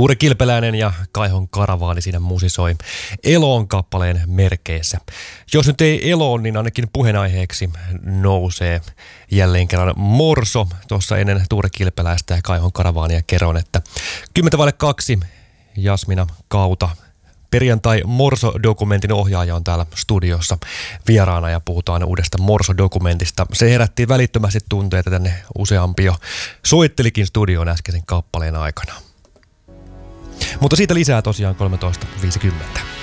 Tuure Kilpeläinen ja Kaihon Karavaani siinä musisoi Eloon kappaleen merkeissä. Jos nyt ei Eloon, niin ainakin puheenaiheeksi nousee jälleen kerran Morso. Tuossa ennen Tuure Kilpeläistä ja Kaihon Karavaania kerron, että 10:02 Jasmina Kauta, perjantai Morso-dokumentin ohjaaja, on täällä studiossa vieraana ja puhutaan uudesta Morso-dokumentista. Se herätti välittömästi tunteita, tänne useampi jo soittelikin studioon äskeisen kappaleen aikana. Mutta siitä lisää tosiaan 13.50.